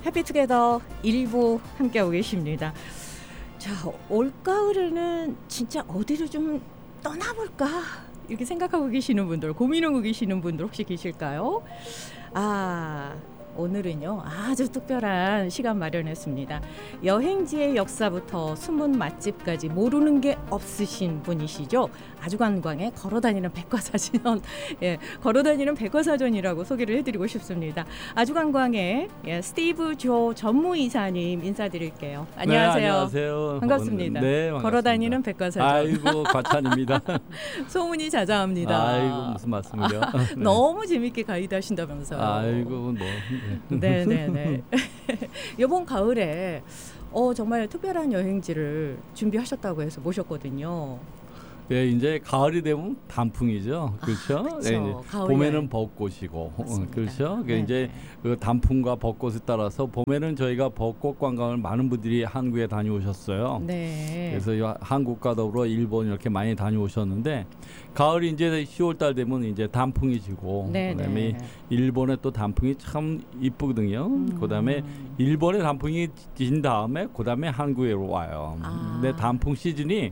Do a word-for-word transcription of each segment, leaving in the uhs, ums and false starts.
해피투게더 일부 함께하고 계십니다. 자, 올가을에는 진짜 어디를 좀 떠나볼까 이렇게 생각하고 계시는 분들, 고민하고 계시는 분들 혹시 계실까요? 아, 오늘은요 아주 특별한 시간 마련했습니다. 여행지의 역사부터 숨은 맛집까지 모르는 게 없으신 분이시죠. 아주관광에 걸어다니는 백과사전, 예, 걸어다니는 백과사전이라고 소개를 해드리고 싶습니다. 아주관광의 예, 스티브 조 전무이사님 인사드릴게요. 안녕하세요. 네, 안녕하세요. 반갑습니다. 네, 반갑습니다. 걸어다니는 백과사전. 아이고 과찬입니다. 소문이 자자합니다. 아이고 무슨 말씀이요? 아, 네. 너무 재밌게 가이드 하신다면서요. 아이고 뭐. 네네네. 이번 가을에 어, 정말 특별한 여행지를 준비하셨다고 해서 모셨거든요. 네, 이제 가을이 되면 단풍이죠. 그렇죠? 아, 그렇죠. 네, 이제 가을 봄에는 여행. 벚꽃이고, 어, 맞습니다. 그렇죠? 네네. 이제 그 단풍과 벚꽃에 따라서 봄에는 저희가 벚꽃 관광을 많은 분들이 한국에 다녀오셨어요. 네. 그래서 이 한국과 더불어 일본 이렇게 많이 다녀오셨는데 가을이 이제 시월 달 되면 이제 단풍이 지고 네네. 그다음에 일본의 또 단풍이 참 이쁘거든요. 음. 그다음에 일본의 단풍이 진 다음에 그다음에 한국에 와요. 아. 근데 단풍 시즌이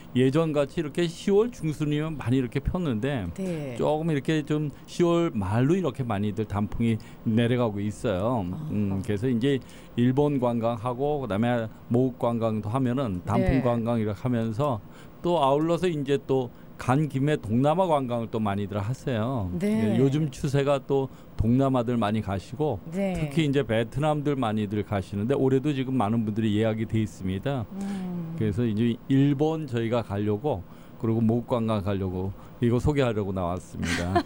예전 같이 이렇게 시월 중순이면 많이 이렇게 폈는데 네. 조금 이렇게 좀 시월 말로 이렇게 많이들 단풍이 내려가고 있어요. 음, 그래서 이제 일본 관광하고 그다음에 모국 관광도 하면은 단풍 네. 관광 이렇게 하면서 또 아울러서 이제 또 간 김에 동남아 관광을 또 많이들 하세요. 네. 예, 요즘 추세가 또 동남아들 많이 가시고 네. 특히 이제 베트남들 많이들 가시는데 올해도 지금 많은 분들이 예약이 돼 있습니다. 음. 그래서 이제 일본 저희가 가려고 그리고 모국 관광 가려고 이거 소개하려고 나왔습니다.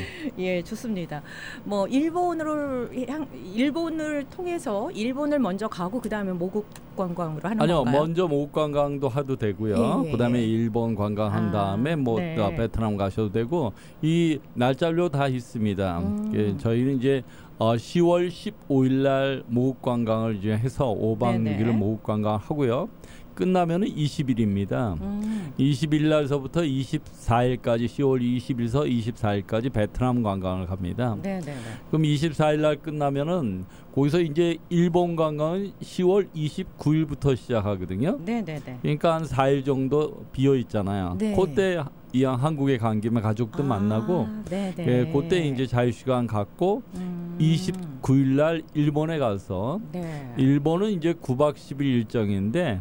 예, 좋습니다. 뭐 일본을 향, 일본을 통해서 일본을 먼저 가고 그 다음에 모국 관광으로 하는 아니요, 건가요? 먼저 모국 관광도 해도 되고요. 예, 예, 그다음에 예. 일본 관광한 아, 다음에 뭐 네. 어, 베트남 가셔도 되고 이 날짜로 다 있습니다. 음. 예, 저희는 이제 어, 시월 십오일 날 모국 관광을 이제 해서 오박 네네. 육일 모국 관광 하고요. 끝나면은 이십일입니다. 음. 이십일 날서부터 이십사일까지 시월 이십일서 이십사일까지 베트남 관광을 갑니다. 네네네. 그럼 이십사일 날 끝나면은 거기서 이제 일본 관광은 시월 이십구일부터 시작하거든요. 네네네. 그러니까 한 사일 정도 비어 있잖아요. 네. 그때 이왕 한국에 간 김에 가족도 아, 만나고 네네. 예, 그때 이제 자유시간 갖고 음. 이십구일 날 일본에 가서 네. 일본은 이제 구박 십일 일정인데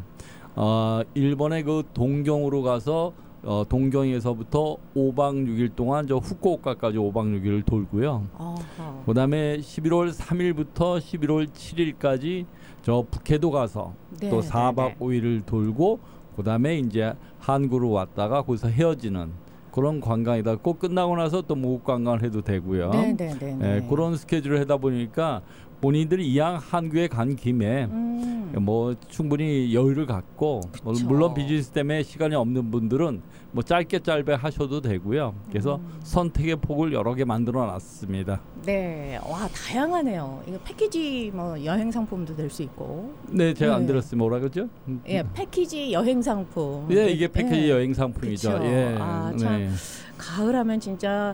어, 일본의 그 동경으로 가서 어, 동경에서부터 오박 육일 동안 저 후쿠오카까지 오박 육일을 돌고요. 어허. 그다음에 십일월 삼일부터 십일월 칠일까지 저 북해도 가서 네, 또 네, 사박 네. 오일을 돌고 그다음에 이제 한국으로 왔다가 거기서 헤어지는 그런 관광이다. 꼭 끝나고 나서 또 모국 관광을 해도 되고요. 네네네. 예, 그런 스케줄을 하다 보니까 본인들이 이왕 한국에 간 김에 음. 뭐 충분히 여유를 갖고 뭐 그쵸. 물론 비즈니스 때문에 시간이 없는 분들은 뭐 짧게 짧게 하셔도 되고요. 그래서 음. 선택의 폭을 여러 개 만들어 놨습니다. 네, 와 다양하네요. 이거 패키지 뭐 여행 상품도 될 수 있고. 네, 제가 안 네. 들었어요. 뭐라 그러죠? 예, 패키지 여행 상품. 예, 이게 패키지 예. 여행 상품이죠. 그쵸. 예. 아, 참. 네. 가을하면 진짜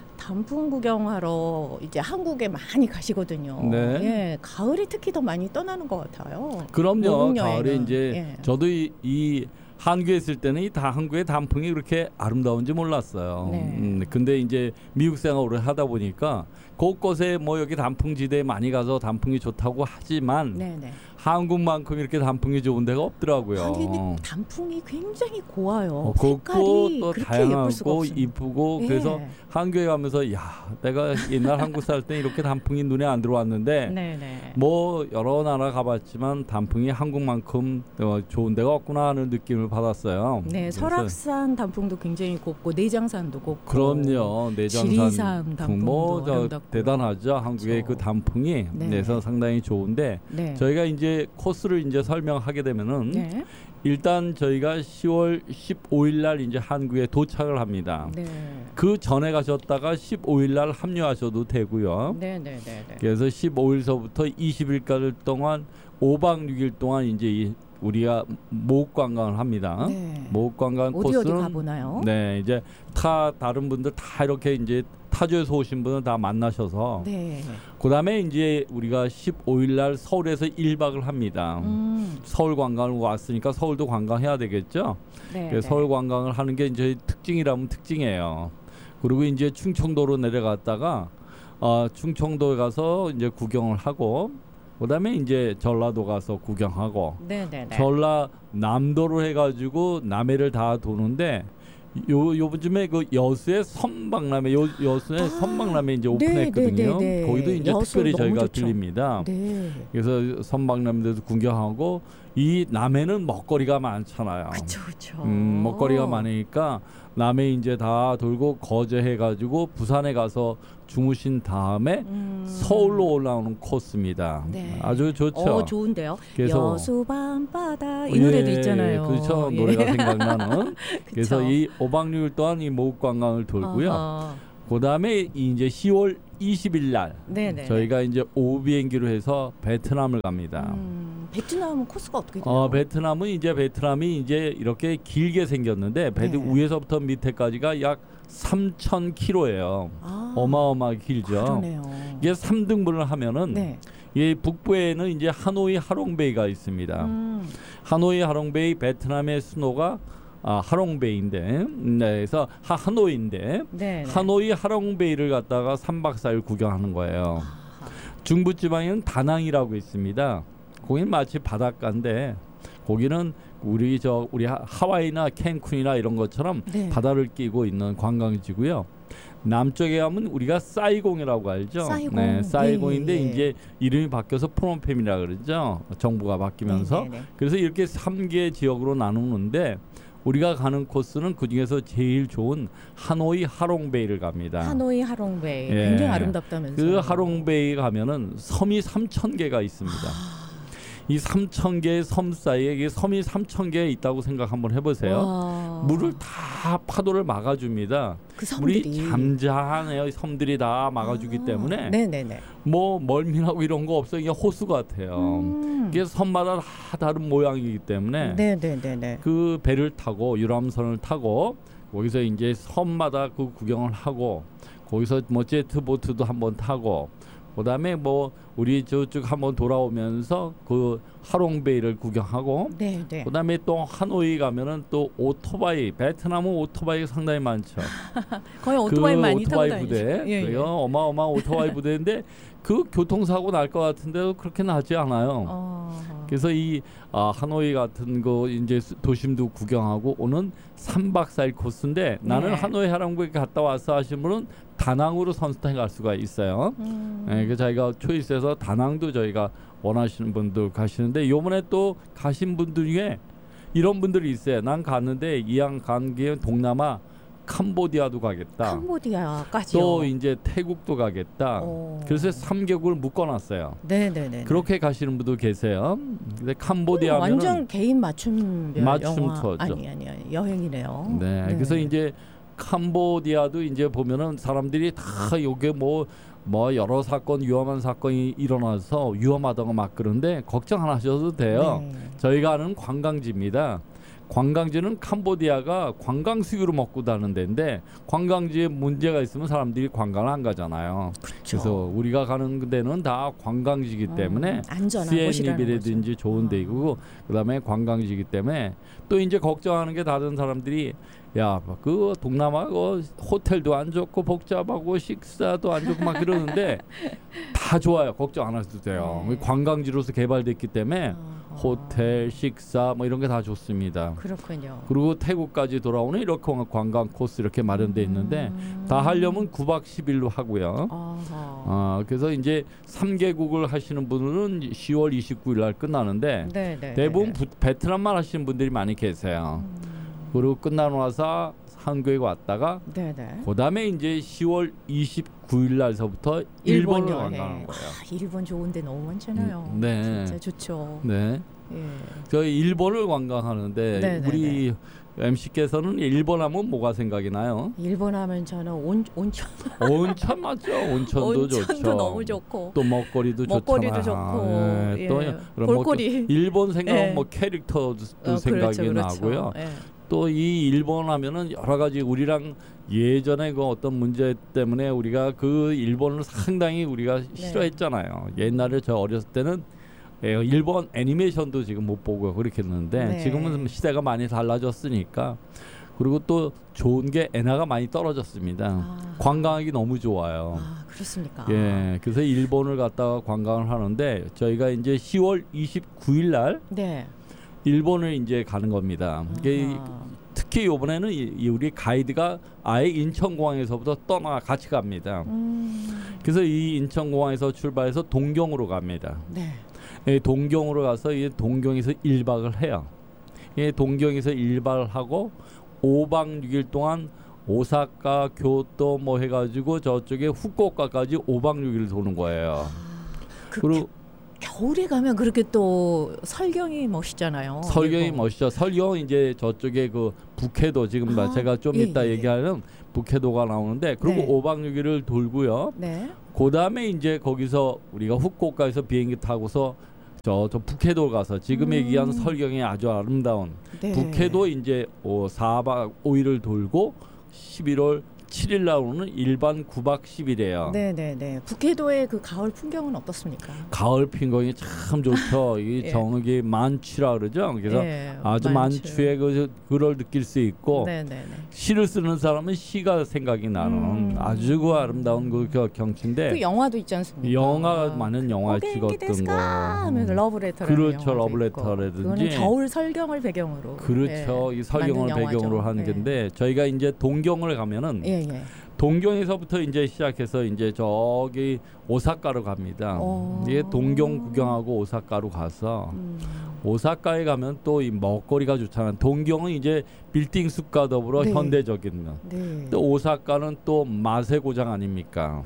단풍 구경하러 이제 한국에 많이 가시거든요. 네. 예, 가을이 특히 더 많이 떠나는 것 같아요. 그럼요. 모국 가을에 여행은. 이제 예. 저도 이, 이 한국에 있을 때는 이 다 한국의 단풍이 그렇게 아름다운지 몰랐어요. 네. 음, 근데 이제 미국 생활을 하다 보니까 곳곳에 뭐 여기 단풍지대에 많이 가서 단풍이 좋다고 하지만 네네. 한국만큼 이렇게 단풍이 좋은 데가 없더라고요. 하긴 단풍이 굉장히 고와요. 어, 색깔이 곱고 또 그렇게 예쁠 수가 다양하고 없습니다. 이쁘고 예. 그래서 한국에 가면서 야 내가 옛날 한국 살 때 이렇게 단풍이 눈에 안 들어왔는데 네네. 뭐 여러 나라 가봤지만 단풍이 한국만큼 어, 좋은 데가 없구나 하는 느낌을 받았어요. 네, 그래서 설악산 단풍도 굉장히 곱고 내장산도 곱고. 그럼요. 내장산 지리산 단풍도 뭐 저 아름답고. 대단하죠. 한국의 그렇죠. 그 단풍이 네. 그래서 상당히 좋은데 네. 저희가 이제 코스를 이제 설명하게 되면은 네. 일단 저희가 시월 십오일 날 이제 한국에 도착을 합니다. 네. 그 전에 가셨다가 십오일 날 합류하셔도 되고요. 네, 네, 네, 네. 그래서 십오일서부터 이십일까지 동안 오박 육일 동안 이제 이 우리가 모국 관광을 합니다. 네. 모국 관광 어디 어디 코스는 가보나요? 네, 이제 타 다른 분들 다 이렇게 이제 타주에서 오신 분은 다 만나셔서 네. 그다음에 이제 우리가 십오 일 날 서울에서 일 박을 합니다. 음. 서울 관광을 왔으니까 서울도 관광해야 되겠죠. 네, 그래서 네. 서울 관광을 하는 게 이제 특징이라면 특징이에요. 그리고 이제 충청도로 내려갔다가 어, 충청도에 가서 이제 구경을 하고 그다음에 이제 전라도 가서 구경하고 네, 네, 네. 전라남도로 해가지고 남해를 다 도는데 요 요즘에 그 여수의 선박람회 요 여수의 아, 선박람회 이제 네, 오픈했거든요. 네, 네, 네. 거기도 이제 여수 특별히 너무 저희가 좋죠. 들립니다. 네. 그래서 선박람회도 구경하고 이 남해는 먹거리가 많잖아요. 그렇죠, 그렇죠. 음, 먹거리가 많으니까 남해 이제 다 돌고 거제해가지고 부산에 가서 주무신 다음에 음. 서울로 올라오는 코스입니다. 네. 아주 좋죠. 어, 좋은데요. 그래서 여수 밤바다 이 예, 노래도 있잖아요. 그렇죠. 예. 노래가 생각나는. 그래서 그쵸. 이 오 박 육 일 동안 이 모국 관광을 돌고요. 어허. 그다음에 이제 시월 이십일 날 네네. 저희가 이제 오후 비행기로 해서 베트남을 갑니다. 음, 베트남 코스가 어떻게 돼요? 어, 베트남은 이제 베트남이 이제 이렇게 길게 생겼는데 베트 네. 위에서부터 밑에까지가 약 삼천 킬로미터예요. 아, 어마어마하게 길죠. 그러네요. 이게 삼 등분을 하면은 네. 이 북부에는 이제 하노이 하롱베이가 있습니다. 음, 하노이 하롱베이 베트남의 수도가 아, 하롱베이인데 네, 그래서 하, 하노이인데 네. 하노이 하롱베이를 갔다가 삼 박 사 일 구경하는 거예요. 아하. 중부지방에는 다낭이라고 있습니다. 거기는 마치 바닷가인데 거기는 우리 저 우리 하, 하와이나 캔쿤이나 이런 것처럼 네. 바다를 끼고 있는 관광지고요. 남쪽에 가면 우리가 사이공이라고 알죠. 사이공. 네, 사이공인데 예, 예. 이제 이름이 바뀌어서 프놈펜이라 그러죠. 정부가 바뀌면서. 네, 네, 네. 그래서 이렇게 삼 개 지역으로 나누는데 우리가 가는 코스는 그 중에서 제일 좋은 하노이 하롱베이를 갑니다. 하노이 하롱베이 예. 굉장히 아름답다면서요. 그 하롱베이 가면은 섬이 삼천 개가 있습니다. 이 삼천 개의 섬 사이에 이게 섬이 삼천 개 있다고 생각 한번 해보세요. 와. 물을 다 파도를 막아줍니다. 그 섬들이 물이 잠잠해요. 섬들이 다 막아주기 아, 때문에 네네네. 뭐 멀미나고 이런 거 없어요. 이게 호수 같아요. 음. 이게 섬마다 다 다른 모양이기 때문에 네네네네. 그 배를 타고 유람선을 타고 거기서 이제 섬마다 그 구경을 하고 거기서 뭐 제트보트도 한번 타고 그다음에 뭐 우리 저쪽 한번 돌아오면서 그 하롱베이를 구경하고 네네. 그다음에 또 하노이 가면은 또 오토바이 베트남은 오토바이가 상당히 많죠. 거의 오토바이 그 많이 오토바이 타고 부대 다니죠. 예, 예. 그래요. 어마어마한 오토바이 부대인데 그 교통사고 날 것 같은데 그렇게 나지 않아요. 어. 그래서 이 아, 하노이 같은 거 이제 수- 도심도 구경하고 오는 삼 박 사 일 코스인데 나는 네. 하노이 하랑구에 갔다 왔어 하신 분은 다낭으로 선수탕에 갈 수가 있어요. 음. 예, 그 저희가 초이스에서 다낭도 저희가 원하시는 분들 가시는데 요번에 또 가신 분들 중에 이런 분들이 있어요. 난 갔는데 이왕 간 게 동남아 캄보디아도 가겠다. 캄보디아까지요. 또 이제 태국도 가겠다. 오. 그래서 삼 개국을 묶어놨어요. 네네네. 그렇게 가시는 분도 계세요. 근데 음, 캄보디아는 완전 개인 맞춤 맞춤 영화 투어죠. 아니 아니 아니 여행이네요. 네, 그래서 이제 캄보디아도 이제 보면은 사람들이 다 요게 뭐 뭐 여러 사건 위험한 사건이 일어나서 위험하다고 막 그러는데 걱정 안 하셔도 돼요. 네. 저희가 아는 관광지입니다. 관광지는 캄보디아가 관광 수유로 먹고 다는 데인데 관광지에 문제가 있으면 사람들이 관광을 안 가잖아요. 그렇죠. 그래서 우리가 가는 데는 다 관광지이기 때문에 음, 안전한 곳이라는 시엔립이라든지 거죠. 좋은 어. 데이고 그다음에 관광지이기 때문에 또 이제 걱정하는 게 다른 사람들이 야 그 동남아 그 호텔도 안 좋고 복잡하고 식사도 안 좋고 막 그러는데 다 좋아요. 걱정 안 하셔도 돼요. 네. 관광지로서 개발됐기 때문에 어. 호텔 식사 뭐 이런 게 다 좋습니다. 그렇군요. 그리고 태국까지 돌아오는 이렇게 관광 코스 이렇게 마련돼 있는데 음. 다 하려면 구 박 십 일로 하고요. 어허. 아, 그래서 이제 삼 개국을 하시는 분은 시월 이십구 일 날 끝나는데 네네. 대부분 부, 베트남만 하시는 분들이 많이 계세요. 음. 그리고 끝나고 나서 한국에 왔다가 네네. 그다음에 이제 시월 이십구 일 날서부터 일본을 여행. 관광하는 거예요. 아, 일본 좋은데 너무 많잖아요. 음, 네. 진짜 좋죠. 네. 예. 저희 일본을 관광하는데 네네네. 우리 엠씨께서는 일본 하면 뭐가 생각이 나요? 일본 하면 저는 온 온천 온천 맞죠? 온천도 좋죠. 온천도 너무 좋고 또 먹거리도 먹거리도 좋잖아요. 좋고 예, 또 예. 그럼 뭐 볼거리 일본 생각하면 예. 뭐 캐릭터도 어, 생각이 그렇죠, 그렇죠. 나고요. 예. 또 이 일본 하면은 여러 가지 우리랑 예전에 그 어떤 문제 때문에 우리가 그 일본을 상당히 우리가 네. 싫어했잖아요. 옛날에 저 어렸을 때는 예, 일본 애니메이션도 지금 못 보고 그렇게 했는데 네. 지금은 시대가 많이 달라졌으니까 그리고 또 좋은 게 엔화가 많이 떨어졌습니다. 아. 관광하기 너무 좋아요. 아, 그렇습니까? 예, 그래서 일본을 갔다가 관광을 하는데 저희가 이제 시월 이십구일 날 네. 일본을 이제 가는 겁니다. 이게 아하. 특히 이번에는 이, 이 우리 가이드가 아예 인천공항에서부터 떠나 같이 갑니다. 음. 그래서 이 인천공항에서 출발해서 동경으로 갑니다. 네. 예, 동경으로 가서 이 동경에서 일 박을 해요. 예, 동경에서 일 박을 하고 오 박 육 일 동안 오사카, 교토 뭐 해가지고 저쪽에 후쿠오카까지 오 박 육 일 도는 거예요. 그 그리고 겨울에 가면 그렇게 또 설경이 멋있잖아요. 설경이 일본. 멋있죠. 설경 이제 저쪽에 그 북해도 지금 아, 제가 좀 예, 이따 예. 얘기하는 북해도가 나오는데 그리고 네. 오 박 육 일을 돌고요. 네. 그 다음에 이제 거기서 우리가 후쿠오카에서 비행기 타고서 저, 저 북해도 가서 지금 음. 얘기한 설경이 아주 아름다운 네. 북해도 이제 오, 사 박 오 일을 돌고 십일월 칠 일 날 오는 일반 구 박 십 일이에요. 네, 네, 네. 북해도의 그 가을 풍경은 어떻습니까? 가을 핑거이 참 좋죠. 이 예. 정기 만취라 그러죠. 그래서 예, 아주 만추. 만추의 그 그걸 느낄 수 있고 네, 네, 네. 시를 쓰는 사람은 시가 생각이 나는 음. 아주 그 아름다운 그 겨- 경치인데 그 영화도 있지 않습니까? 영화 많은 영화 오겐키 찍었던 데스까? 거. 하면서 러브레터라는 그렇죠, 영화도 러브레터라든지. 있고. 그거는 겨울 설경을 배경으로. 그렇죠. 예, 이 설경을 만든 배경으로 영화죠. 하는 예. 건데 저희가 이제 동경을 가면은 예, 예. 동경에서부터 이제 시작해서 이제 저기 오사카로 갑니다. 오. 이게 동경 구경하고 오사카로 가서 음. 오사카에 가면 또 이 먹거리가 좋잖아요. 동경은 이제 빌딩 숲과 더불어 네. 현대적인 면. 네. 또 오사카는 또 맛의 고장 아닙니까?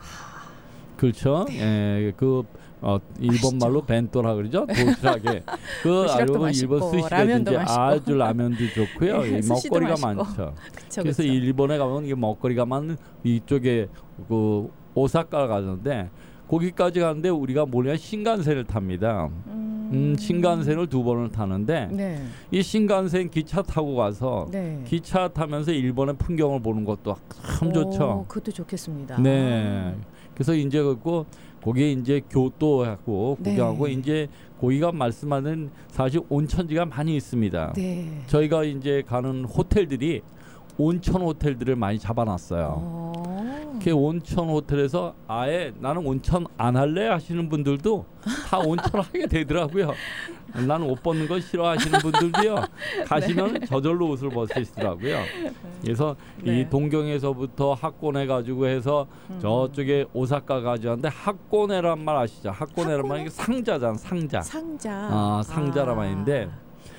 그렇죠? 예, 그 어, 일본 말로 벤토라 그러죠? 도시락에 그 도시락도 알고 맛있고, 일본 스시라든지 라면도 맛있고. 아주 라면도 좋고요. 예, 이 스시도 먹거리가 맛있고. 많죠. 그쵸, 그래서 그쵸. 일본에 가면 이게 먹거리가 많은 이쪽에 그 오사카 가는데 거기까지 가는데 우리가 뭐냐 신간센을 탑니다. 음, 음, 신간센을 두 번을 타는데 네. 이 신간센 기차 타고 가서 네. 기차 타면서 일본의 풍경을 보는 것도 참 오, 좋죠. 그것도 좋겠습니다. 네. 그래서 이제 그거 거기에 이제 교토하고 네. 구경하고 이제 거기가 말씀하는 사실 온천지가 많이 있습니다. 네. 저희가 이제 가는 호텔들이 온천 호텔들을 많이 잡아놨어요. 어. 그 온천 호텔에서 아예 나는 온천 안 할래 하시는 분들도 다 온천 하게 되더라고요. 나는 옷 벗는 거 싫어하시는 분들도요. 가시면 저절로 옷을 벗으시더라고요. 그래서 네. 이 동경에서부터 하코네 가지고 해서 음. 저쪽에 오사카 가지고 하코네란 말 아시죠? 하코네란 하코네? 말이 상자잖아, 상자. 상자. 아, 상자란 말인데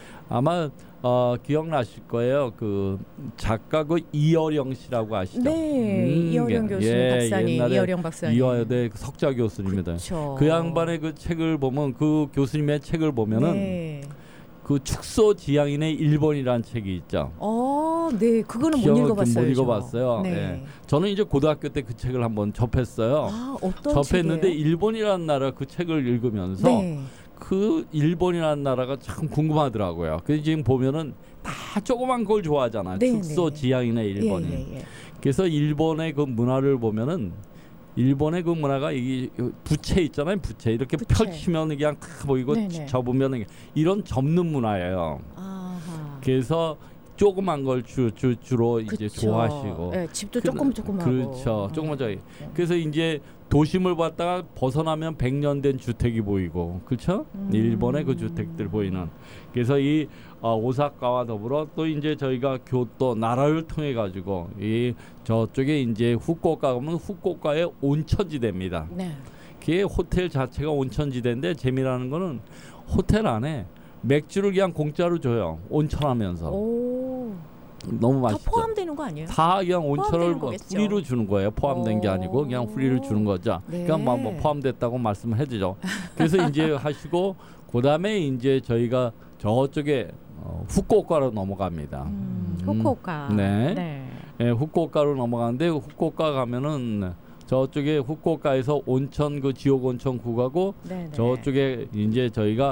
아마 어, 기억나실 거예요. 그 작가 그 이어령 씨라고 아시죠? 네, 음, 이어령 예, 교수님 예, 박사님, 옛날에 이어령 박사님. 이화여대 그 석좌 교수님입니다. 그쵸. 그 양반의 그 책을 보면 그 교수님의 책을 보면은 네. 그 축소 지향인의 일본이라는 책이 있죠. 어, 네, 그거는 못 기억을 읽어봤어요. 못 읽어봤어요. 네. 예. 저는 이제 고등학교 때 그 책을 한번 접했어요. 아, 어떤 접했는데 책이에요? 일본이라는 나라 그 책을 읽으면서 네. 그 일본이라는 나라가 참 궁금하더라고요. 그래서 지금 보면은 다 조그만 걸 좋아하잖아요. 네, 축소 네. 지향인의 일본이. 예, 예, 예. 그래서 일본의 그 문화를 보면은 일본의 그 문화가 이 부채 있잖아요. 부채 이렇게 부채. 펼치면 그냥 다 보이고 네네. 접으면 이런 접는 문화예요. 아하. 그래서 조그만 걸 주, 주, 주로 이제 그쵸. 좋아하시고. 네, 집도 그- 조금 조금하고. 그렇죠. 조그만 저기. 네. 그래서 이제 도심을 봤다가 벗어나면 백 년 된 주택이 보이고, 그렇죠? 음. 일본의 그 주택들 보이는. 그래서 이 어, 오사카와 더불어 또 이제 저희가 교토 나라를 통해 가지고 이 저쪽에 이제 후쿠오카 가면 후쿠오카의 온천지대입니다. 네. 그게 호텔 자체가 온천지대인데 재미라는 거는 호텔 안에 맥주를 그냥 공짜로 줘요. 온천하면서. 오. 너무 다 맛있죠. 포함되는 거 아니에요? 다 그냥 온천을 포함되는 뭐 거겠죠. 프리로 주는 거예요. 포함된 게 아니고 그냥 오. 프리로 주는 거죠. 네. 그냥 뭐, 뭐 포함됐다고 말씀을 해주죠. 그래서 이제 하시고 그다음에 이제 저희가 저쪽에 어, 후쿠오카로 넘어갑니다. 음, 음, 후쿠오카. 네. 네. 예, 후쿠오카로 넘어가는데 후쿠오카 가면은 저쪽에 후쿠오카에서 온천 그 지옥 온천 구가고 네, 네. 저쪽에 이제 저희가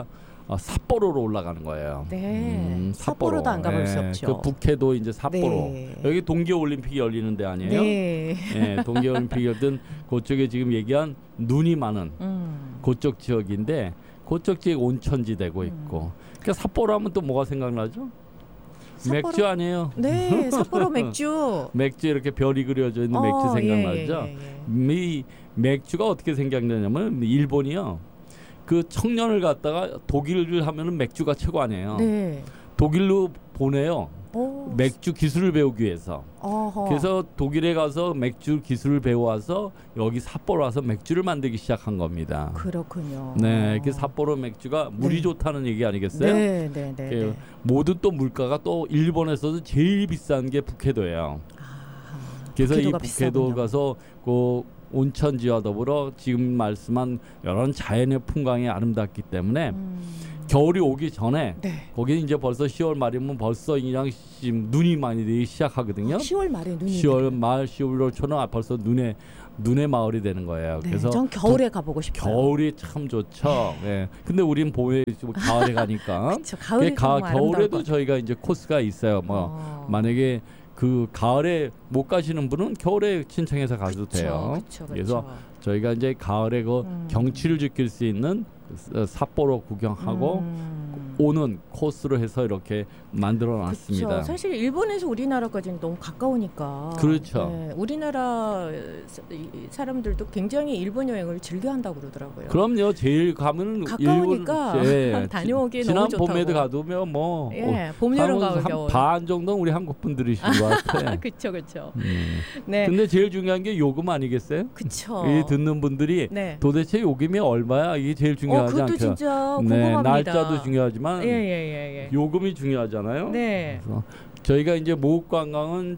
어, 삿포로로 올라가는 거예요. 네. 음, 삿포로도 안 가볼 수 네, 없죠. 그 북해도 이제 삿포로. 네. 여기 동계올림픽이 열리는 데 아니에요? 네. 네, 동계올림픽이 열든 그쪽에 지금 얘기한 눈이 많은 음. 그쪽 지역인데 그쪽 지역 온천지 되고 있고. 음. 그러니까 삿포로 하면 또 뭐가 생각나죠? 삿포로? 맥주 아니에요? 네, 삿포로 맥주. 맥주 이렇게 별이 그려져 있는 어, 맥주 생각나죠? 예, 예, 예, 예. 이 맥주가 어떻게 생각나냐면 일본이요. 그 청년을 갖다가 독일을 하면은 맥주가 최고 아니에요. 네. 독일로 보내요. 오. 맥주 기술을 배우기 위해서. 어허. 그래서 독일에 가서 맥주 기술을 배워와서 여기 삿포로 와서 맥주를 만들기 시작한 겁니다. 그렇군요. 네, 그 삿포로 맥주가 물이 네. 좋다는 얘기 아니겠어요? 네, 네, 네. 그 네. 모든 또 물가가 또 일본에서도 제일 비싼 게 북해도예요. 아, 그래서 이 북해도가 북해도 비싸군요. 가서 그 온천지와 더불어 지금 말씀한 여러 자연의 풍광이 아름답기 때문에 음. 겨울이 오기 전에 네. 거기 이제 벌써 시월 말이면 벌써 그냥 지금 눈이 많이 내리기 시작하거든요. 시월 말에 눈이 시월 내려요. 말, 시월 초는 벌써 눈에 눈의 마을이 되는 거예요. 네, 그래서 전 겨울에 가보고 싶어요. 겨울이 참 좋죠. 네. 근데 우린 봄에 좀 가을에 가니까. 그렇죠. 가을에 가, 가면 아름다울 겨울에도 것 저희가 이제 코스가 있어요. 뭐 어. 만약에 그 가을에 못 가시는 분은 겨울에 신청해서 가도 돼요. 그쵸, 그쵸, 그래서 그쵸. 저희가 이제 가을에 그 음. 경치를 느낄 수 있는 그 삿포로 구경하고 음. 오는 코스로 해서 이렇게 만들어 놨습니다. 그쵸. 사실 일본에서 우리나라까지는 너무 가까우니까. 그렇죠. 네, 우리나라 사- 이 사람들도 굉장히 일본 여행을 즐겨한다고 그러더라고요. 그럼요. 제일 가면은 가까우니까 일본, 다녀오기 지난 너무 좋다고. 봄에도 가도면 뭐 예, 봄, 여름, 가을, 겨울. 반 정도는 우리 한국 분들이신 것 같아. 그렇죠, 그렇죠. 음. 네, 근데 제일 중요한 게 요금 아니겠어요? 그렇죠. 이 듣는 분들이 네. 도대체 요금이 얼마야? 이게 제일 어, 중요하지 그것도 않죠? 진짜 네, 궁금합니다. 날짜도 중요하지만 예, 예, 예, 예. 요금이 중요하잖아요. 네. 그래서 저희가 이제 모국 관광은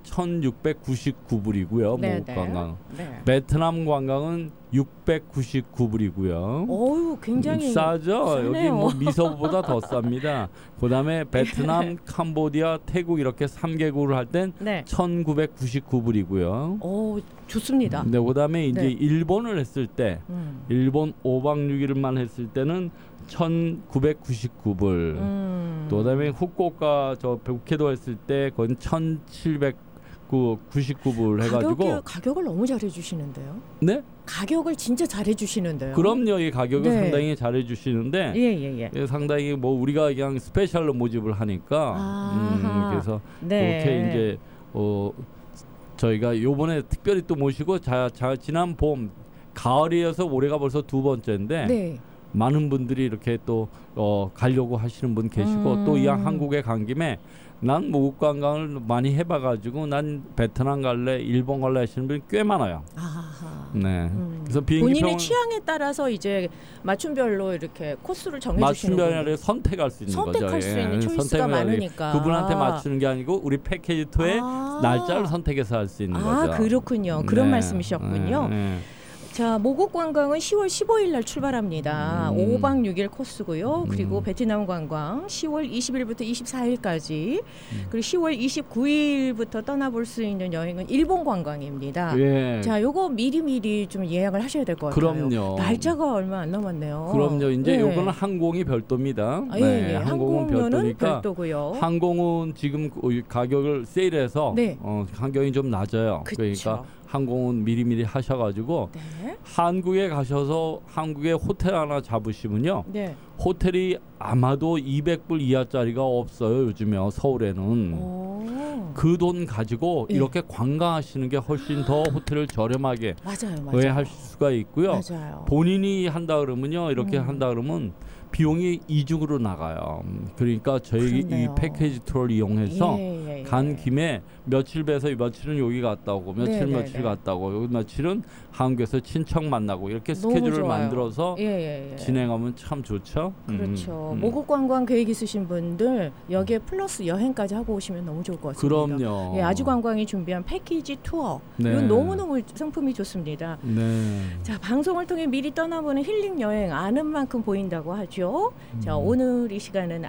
천육백구십구 불이고요. 네, 모국 네. 관광. 네. 베트남 관광은 육백구십구 불이고요. 어유, 굉장히 싸죠. 싸네요. 여기 뭐 미서보다 더 쌉니다. 그다음에 베트남, 캄보디아, 태국 이렇게 삼 개국을 할 땐 네. 천구백구십구 불이고요. 오, 좋습니다. 네, 그다음에 이제 네. 일본을 했을 때 음. 일본 오 박 육 일만 했을 때는 천구백구십구 불. 음. 또 그다음에 후쿠오카 저 북해도 했을 때 그건 천칠백구십구 불 해가지고 가격이, 가격을 너무 잘해 주시는데요. 네? 가격을 진짜 잘해 주시는데요. 그럼요. 이 가격을 네. 상당히 잘해 주시는데 예, 예, 예. 예, 상당히 뭐 우리가 그냥 스페셜로 모집을 하니까 음, 아하. 그래서 네. 그렇게 이제 어 저희가 요번에 특별히 또 모시고 자, 자 지난 봄 가을이어서 올해가 벌써 두 번째인데 네. 많은 분들이 이렇게 또 어, 가려고 하시는 분 계시고 음. 또 이 한국에 간 김에 난 모국 관광을 많이 해봐가지고 난 베트남 갈래, 일본 갈래 하시는 분이 꽤 많아요. 아하. 네. 음. 그래서 비행기 본인의 표 취향에 따라서 이제 맞춤별로 이렇게 코스를 정해 주시는 맞춤별에 선택할 수 있는 선택할 거죠. 수 있는 예, 초이스가 선택을 많으니까. 그분한테 맞추는 게 아니고 우리 패키지 투어의 아. 날짜를 선택해서 할 수 있는 아, 거죠. 그렇군요. 그런 네. 말씀이셨군요. 네, 네. 자, 모국 관광은 시월 십오일 날 출발합니다. 음. 오 박 육 일 코스고요. 그리고 음. 베트남 관광 시월 이십일부터 이십사일까지. 음. 그리고 시월 이십구일부터 떠나볼 수 있는 여행은 일본 관광입니다. 예. 자, 요거 미리미리 좀 예약을 하셔야 될 것 같아요. 그럼요. 날짜가 얼마 안 남았네요. 그럼요. 이제 네. 요거는 항공이 별도입니다. 아, 예, 예. 항공은 항공료는 별도니까 별도고요. 항공은 지금 그 가격을 세일해서 네. 어, 환경이 좀 낮아요. 그쵸. 그러니까 항공은 미리미리 하셔가지고 네. 한국에 가셔서 한국에 호텔 하나 잡으시면요. 네. 호텔이 아마도 이백 불 이하짜리가 없어요. 요즘에 서울에는. 오. 그 돈 가지고 예. 이렇게 관광하시는 게 훨씬 더 호텔을 저렴하게 맞아요, 맞아요. 왜 할 수가 있고요. 맞아요. 본인이 한다 그러면요. 이렇게 음. 한다 그러면 비용이 이중으로 나가요. 음, 그러니까 저희 그렇네요. 이 패키지 투어를 이용해서 예, 예, 예. 간 김에 며칠 배서 며칠은 여기 갔다 오고 며칠 네, 네, 며칠 네. 갔다 오고 여기 며칠은 한국에서 친척 만나고 이렇게 너무 스케줄을 좋아요. 만들어서 예, 예, 예. 진행하면 참 좋죠. 그렇죠. 음, 음. 모국 관광 계획 있으신 분들 여기에 플러스 여행까지 하고 오시면 너무 좋을 것 같습니다. 그럼요. 예, 아주관광이 준비한 패키지 투어. 네. 이건 너무너무 상품이 좋습니다. 네. 자, 방송을 통해 미리 떠나보는 힐링 여행 아는 만큼 보인다고 하죠. 그죠? 음. 자, 오늘 이 시간은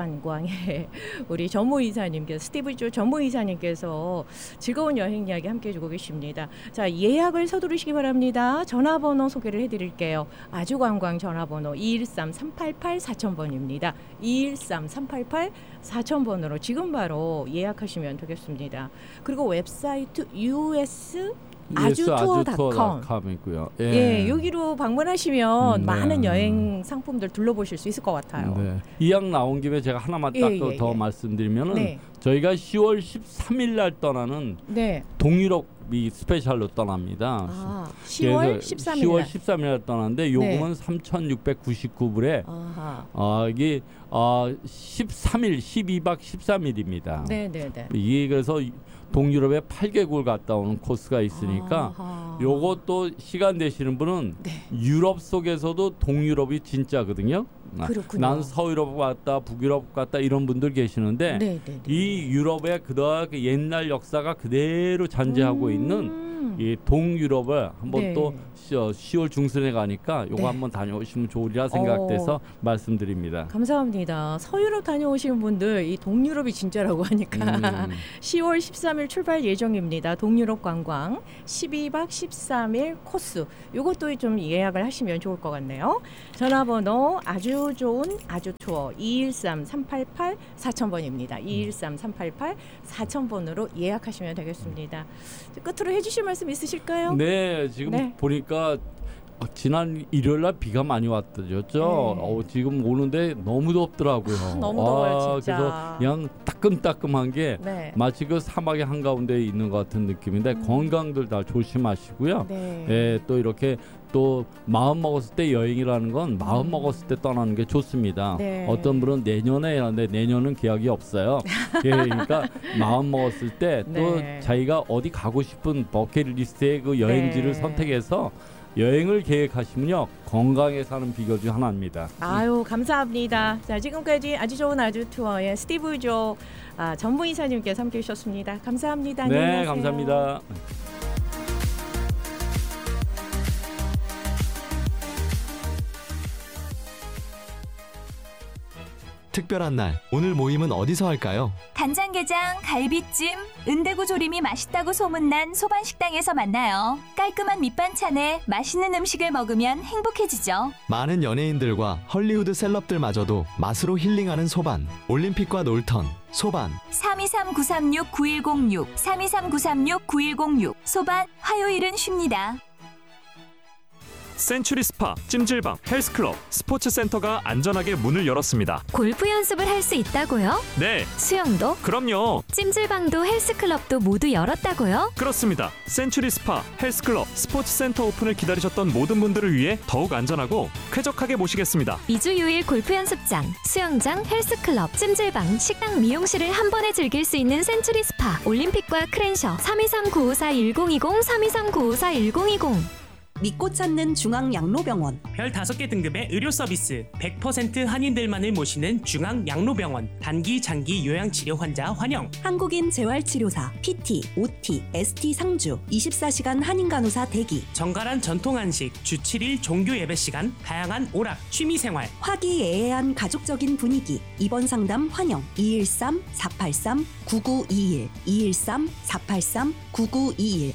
아주관광의 우리 전무이사님께서 스티브 조 전무이사님께서 즐거운 여행 이야기 함께 해주고 계십니다. 자, 예약을 서두르시기 바랍니다. 전화번호 소개를 해드릴게요. 아주관광 전화번호 이일삼 삼팔팔 사천 번입니다. 이일삼 삼팔팔 사천 번으로 지금 바로 예약하시면 되겠습니다. 그리고 웹사이트 유에스 아주투어 닷컴 있고요. 예. 예, 여기로 방문하시면 네. 많은 여행 상품들 둘러보실 수 있을 것 같아요. 네. 이왕 나온 김에 제가 하나만 딱 더 예, 예, 예. 말씀드리면은 네. 저희가 시월 십삼일 날 떠나는 네. 동유럽이 스페셜로 떠납니다. 아, 시월 십삼일 날. 시월 십삼일 날 떠나는데 요금은 네. 삼천육백구십구 불에 아하. 어, 이게 어, 십삼일, 십이 박 십삼 일입니다. 네, 네, 네. 이게 그래서 동유럽에 팔 개국을 갔다 오는 코스가 있으니까 아하. 요것도 시간 되시는 분은 네. 유럽 속에서도 동유럽이 진짜거든요. 그렇군요. 난 서유럽 갔다 북유럽 갔다 이런 분들 계시는데 네, 네, 네. 이 유럽의 그다음 옛날 역사가 그대로 잔재하고 음. 있는 이 동유럽을 한번 네. 또 시월 중순에 가니까 요거 네. 한번 다녀오시면 좋으리라 생각돼서 어. 말씀드립니다. 감사합니다. 서유럽 다녀오시는 분들 이 동유럽이 진짜라고 하니까 음. 시월 십삼일 출발 예정입니다. 동유럽 관광 십이 박 십삼 일 코스. 요것도 좀 예약을 하시면 좋을 것 같네요. 전화번호 아주 좋은 아주 투어 이일삼 삼팔팔 사천 번입니다. 이일삼 삼팔팔 사천 번으로 예약하시면 되겠습니다. 끝으로 해주실 말씀 있으실까요? 네, 지금 네. 보니까 지난 일요일 날 비가 많이 왔죠. 네. 어, 지금 오는데 너무 덥더라고요. 아, 너무 더워요, 진짜. 그래서 그냥 따끔따끔한 게 네. 마치 그 사막의 한가운데 있는 것 같은 느낌인데 음. 건강들 다 조심하시고요. 네. 예, 또 이렇게 또 마음 먹었을 때 여행이라는 건 마음 음. 먹었을 때 떠나는 게 좋습니다. 네. 어떤 분은 내년에 하는데 내년은 계약이 없어요. 예, 그러니까 마음 먹었을 때 또 네. 자기가 어디 가고 싶은 버킷리스트의 그 여행지를 네. 선택해서 여행을 계획하시면요 건강에 사는 비결 중 하나입니다. 아유 감사합니다. 자 지금까지 아주 좋은 아주 투어의 스티브 조 아, 전무이사님께서 함께해 주셨습니다. 감사합니다. 네, 안녕히 가세요. 감사합니다. 특별한 날, 오늘 모임은 어디서 할까요? 간장게장, 갈비찜, 은대구 조림이 맛있다고 소문난 소반식당에서 만나요. 깔끔한 밑반찬에 맛있는 음식을 먹으면 행복해지죠. 많은 연예인들과 헐리우드 셀럽들마저도 맛으로 힐링하는 소반. 올림픽과 놀턴, 소반. 삼이삼 구삼육 구일공육, 삼이삼 구삼육 구일공육. 소반, 화요일은 쉽니다. 센츄리 스파, 찜질방, 헬스클럽, 스포츠센터가 안전하게 문을 열었습니다. 골프 연습을 할 수 있다고요? 네, 수영도? 그럼요. 찜질방도 헬스클럽도 모두 열었다고요? 그렇습니다. 센츄리 스파, 헬스클럽, 스포츠센터 오픈을 기다리셨던 모든 분들을 위해 더욱 안전하고 쾌적하게 모시겠습니다. 이 주 유 일 골프 연습장, 수영장, 헬스클럽, 찜질방, 식당, 미용실을 한 번에 즐길 수 있는 센츄리 스파, 올림픽과 크랜셔 삼이삼 구오사 일공이공 삼이삼 구오사 일공이공. 믿고 찾는 중앙양로병원. 별 다섯 개 등급의 의료 서비스, 백 퍼센트 한인들만을 모시는 중앙양로병원. 단기, 장기 요양치료 환자 환영. 한국인 재활치료사, 피티, 오티, 에스티 상주, 이십사 시간 한인간호사 대기. 정갈한 전통한식, 주 칠 일 종교 예배 시간, 다양한 오락, 취미생활. 화기애애한 가족적인 분위기. 입원 상담 환영. 이일삼 사팔삼 구구이일, 이일삼 사팔삼 구구이일.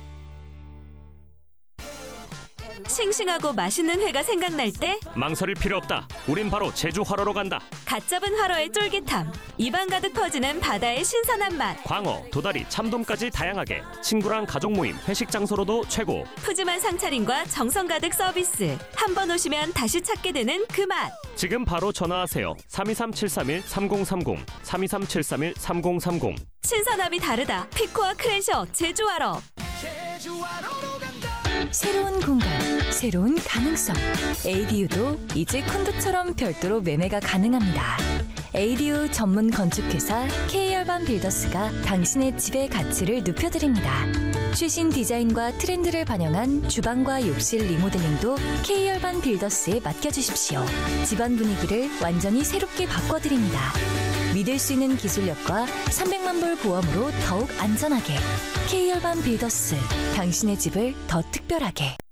싱싱하고 맛있는 회가 생각날 때 망설일 필요 없다. 우린 바로 제주 활어로 간다. 갓 잡은 활어의 쫄깃함, 입안 가득 퍼지는 바다의 신선한 맛, 광어, 도다리, 참돔까지 다양하게. 친구랑 가족 모임, 회식 장소로도 최고. 푸짐한 상차림과 정성 가득 서비스. 한 번 오시면 다시 찾게 되는 그 맛. 지금 바로 전화하세요. 삼이삼 칠삼일 삼공삼공, 삼이삼 칠삼일 삼공삼공. 신선함이 다르다. 피코와 크랜셔 제주활어. 새로운 공간, 새로운 가능성. 에이디유도 이제 콘도처럼 별도로 매매가 가능합니다. 에이디유 전문 건축회사 K열반 빌더스가 당신의 집의 가치를 높여드립니다. 최신 디자인과 트렌드를 반영한 주방과 욕실 리모델링도 K열반 빌더스에 맡겨주십시오. 집안 분위기를 완전히 새롭게 바꿔드립니다. 믿을 수 있는 기술력과 삼백만 불 보험으로 더욱 안전하게. K열반 빌더스, 당신의 집을 더 특별하게.